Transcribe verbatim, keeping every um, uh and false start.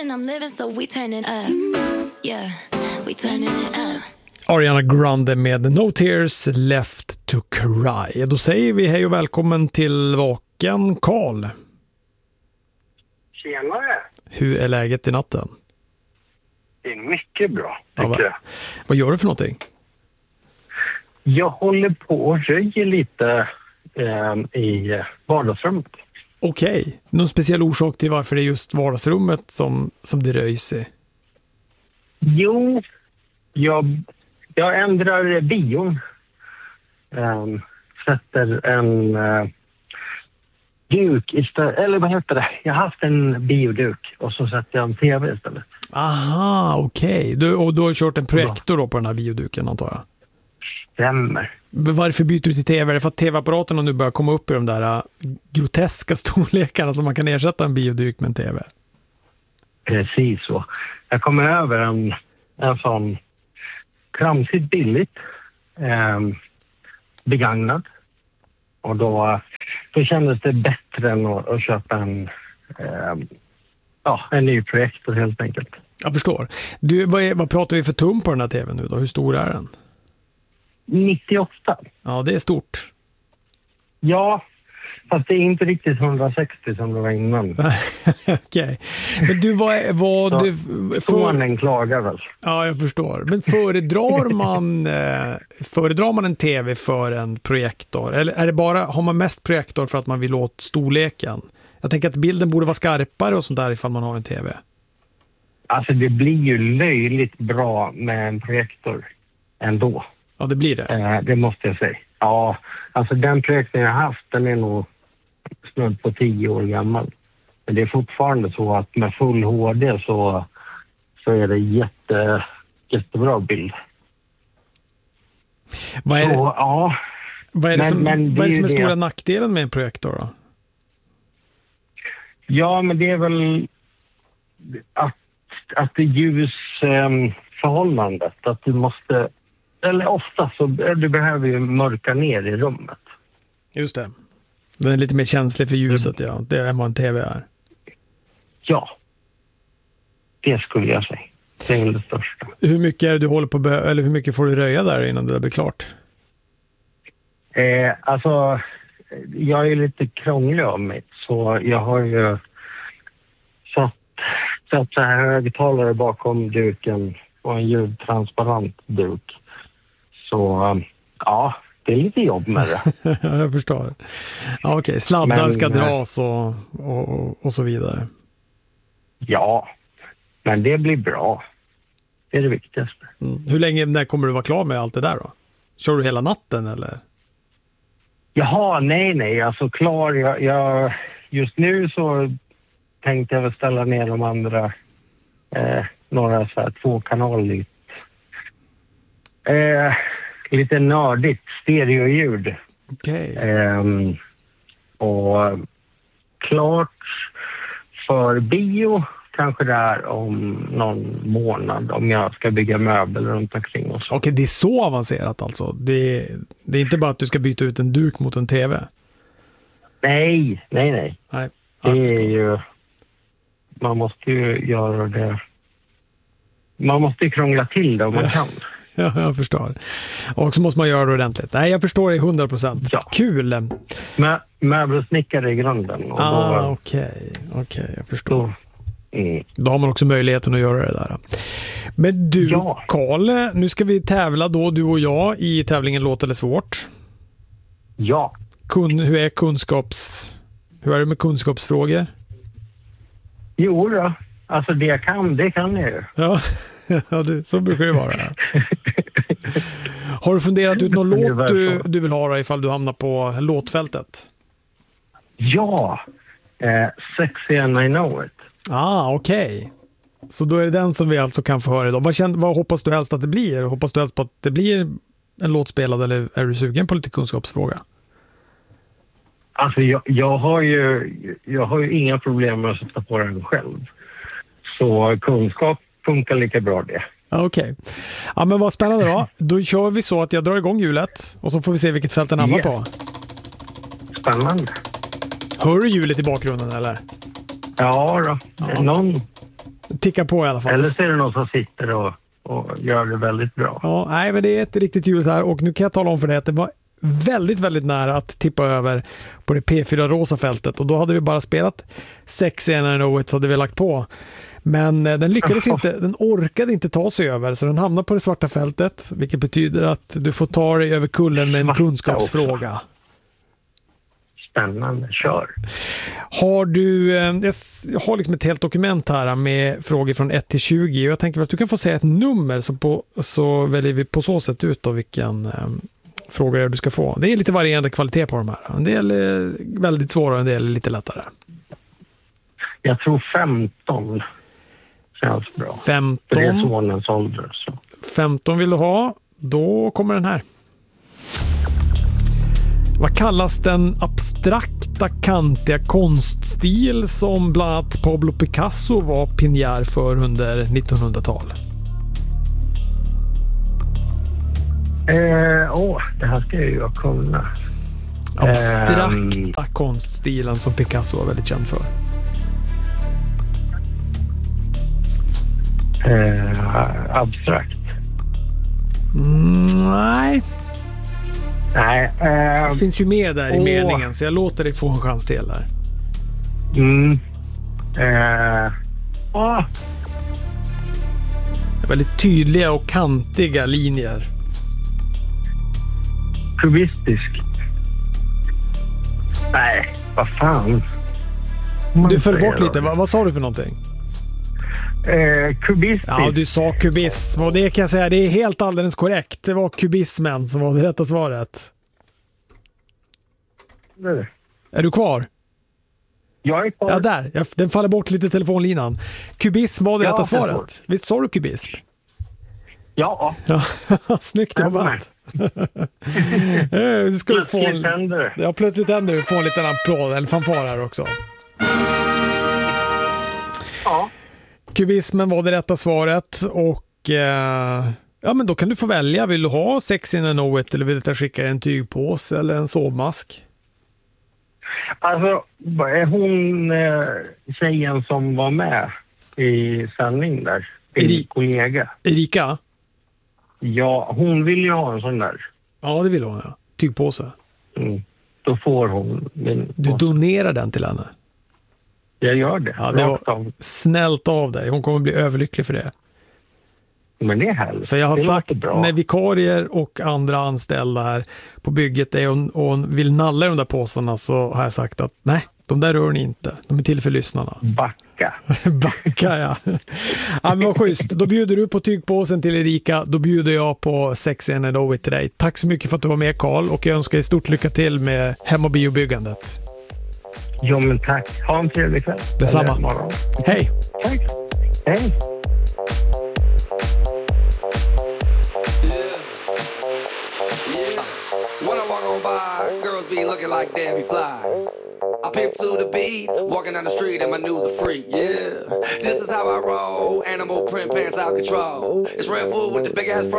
and I'm living so we turning up. Yeah, we turning it up. Ariana Grande med No Tears Left to Cry. Då säger vi hej och välkommen till Vaken Karl. Tjenare. Hur är läget i natten? Det är mycket bra, Ja, tycker va? jag. Vad gör du för någonting? Jag håller på och röjer lite eh, i vardagsrummet. Okej. Okay. Någon speciell orsak till varför det är just vardagsrummet som, som det röjs i? Jo, jag, jag ändrar bion. Eh, sätter en eh, duk istället. Eller vad heter det? Jag har haft en bioduk och så sätter jag en tv istället. Aha, okej. Okay. Och du har kört en projektor då på den här bioduken, antar jag? Stämmer. Varför byter du till tv? Är det för att tv-apparaterna nu börjar komma upp i de där uh, groteska storlekarna som man kan ersätta en bioduk med en tv? Precis så. Jag kommer över en, en sån kramsigt billigt eh, begagnad. Och då, då kändes det bättre än att, att köpa en, eh, ja, en ny projektor helt enkelt. Jag förstår. Du, vad, är, vad pratar vi för tum på den här tvn nu då? Hur stor är den? nittioåtta. Ja, det är stort. Ja, fast det är inte riktigt hundrasextio som det var innan. Okej. Okay. Men du, vad... vad du, för... klagar väl. Ja, jag förstår. Men föredrar man, eh, föredrar man en tv för en projektor? Eller är det bara, har man mest projektor för att man vill åt storleken? Jag tänker att bilden borde vara skarpare och sånt där ifall man har en tv. Alltså det blir ju löjligt bra med en projektor ändå. Ja, det blir det. Eh, det måste jag säga. Ja, alltså den projektorn jag har haft, den är nog snudd på tio år gammal. Men det är fortfarande så att med full H D så, så är det jätte, jättebra bild. Vad är det, så, ja. vad är det men, som, men vad är, det som är det stora att, nackdelen med en projektor då? Ja, men det är väl att, att det är ljusförhållandet. Att du måste... Eller ofta så du behöver ju mörka ner i rummet. Just det. Den är lite mer känslig för ljuset, ja. Det är vad en tv är. Ja. Det skulle jag säga. Det är det största. Hur mycket är det du håller på be- eller hur mycket får du röja där innan det blir klart? Eh, alltså, jag är lite krånglig av mig. Så jag har ju satt, satt så här högtalare bakom duken och en ljudtransparent duk. Så ja, det är lite jobb med det. Jag förstår. Ja, okej, okay. Sladdar men, ska dras och, och, och så vidare. Ja, men det blir bra. Det är det viktigaste. Mm. Hur länge när kommer du vara klar med allt det där då? Kör du hela natten eller? Jaha, nej, nej. Alltså klar, jag, jag, just nu så tänkte jag väl ställa ner de andra eh, några så här två kanaler. Eh, lite nördigt stereoljud. Okej. Okay. Eh, och klart för bio kanske där om någon månad om jag ska bygga möbel runt omkring oss. Okej, okay, det är så avancerat alltså. Det är, det är inte bara att du ska byta ut en duk mot en tv. Nej, nej, nej. nej det är ju... Man måste ju göra det... Man måste ju krångla till det om man kan. Ja, jag förstår. Och så måste man göra det ordentligt. Nej, jag förstår det hundra procent. Ja. Kul! Mä- möbelsnickare i grunden. Och ah, okej. Okay. Okej, okay, jag förstår. Då, mm. då har man också möjligheten att göra det där. Men du, ja. Karl, nu ska vi tävla då, du och jag, i tävlingen Låt eller svårt. Ja. Kun, hur är kunskaps... Hur är det med kunskapsfrågor? Jo då. Alltså det jag kan, det kan jag ju. Ja, ja du, så brukar det vara. Har du funderat ut någon låt du, du vill ha ifall du hamnar på låtfältet? Ja, eh, Sexy and I know it. Ah, okej. Okay. Så då är det den som vi alltså kan få höra idag. Vad, känner, vad hoppas du helst att det blir? Hoppas du helst på att det blir en låt spelad eller är du sugen på lite kunskapsfråga? Alltså jag, jag, har ju, jag har ju inga problem med att sätta på den själv. Så kunskap funkar lika bra det. Okej. Okay. Ja, men vad spännande då. Då kör vi så att jag drar igång hjulet och så får vi se vilket fält den hamnar yeah. på. Spännande. Hör du hjulet i bakgrunden eller? Ja då. Ja. Någon, Ticka på i alla fall. Eller så är det någon som sitter och, och gör det väldigt bra. Ja, nej, men det är ett riktigt ljud här och nu kan jag tala om för dig att det var väldigt, väldigt nära att tippa över på det P fyra rosa fältet och då hade vi bara spelat sex in and know it så hade vi lagt på. Men eh, den lyckades inte, den orkade inte ta sig över så den hamnade på det svarta fältet vilket betyder att du får ta dig över kullen med en svarta kunskapsfråga. Också. Spännande, kör. Har du, eh, jag har liksom ett helt dokument här med frågor från ett till tjugo och jag tänker att du kan få säga ett nummer så, på, så väljer vi på så sätt ut av vilken eh, frågor du ska få. Det är lite varierande kvalitet på de här. En del är väldigt svåra och en del är lite lättare. Jag tror femton känns bra. femton. För det är sonens ålder. Så. femton vill du ha. Då kommer den här. Vad kallas den abstrakta kantiga konststil som bland annat Pablo Picasso var pionjär för under nittonhundratalet? Eh, åh, det här ska jag ju kunna. Abstrakta um, konststilen som Picasso var väldigt känd för. Eh, abstrakt. Mm, nej. Nej. Eh, det finns ju med där i åh. meningen så jag låter dig få en chans till där. Mm. Eh, åh. Väldigt tydliga och kantiga linjer. Kubistisk. Nej, vad fan. Man du föll bort lite. Vad, vad sa du för någonting? Eh, kubistisk. Ja, du sa kubism och det kan jag säga, det är helt alldeles korrekt. Det var kubismen som var det rätta svaret. Nej. Är du kvar? Jag är kvar. Ja, där. Jag, den faller bort lite telefonlinan. Kubism var det ja, rätta svaret. Visst sa du kubism? Ja. Ja, snyggt jobbat. Du ska plötsligt få en, händer ja, plötsligt händer du. Få en liten applåd eller fanfar här också. Ja. Kubismen var det rätta svaret och eh, ja, men då kan du få välja. Vill du ha sex in and know it eller vill du skicka en tygpåse eller en sovmask? Alltså, är hon eh, tjejen som var med i sändning där? Din kollega. Erika? Ja, hon vill ju ha en sån där. Ja, det vill hon, ja. Tygpåse. Mm. Då får hon min Du påse. donerar den till henne? Jag gör det. Ja, det var av. Snällt av dig. Hon kommer bli överlycklig för det. Men det är härligt. För jag har det sagt när vikarier och andra anställda här på bygget är och, och vill nalla de där påsarna så har jag sagt att nej, de där rör ni inte. De är till för lyssnarna. Backa. Backa, ja. Ja, men vad schysst. Då bjuder du på tygpåsen till Erika. Då bjuder jag på sex in and know it till dig. Tack så mycket för att du var med, Carl. Och jag önskar dig stort lycka till med hem- och biobyggandet. Ja, men tack. Ha en trevlig kväll. Detsamma. Hej. Tack. Hej. When I walk on by, girls be looking like Debbie Fly. I pimp to the beat, walking down the street and my new the freak, yeah. This is how I roll, animal print pants out control. It's Red Food with the big ass fro.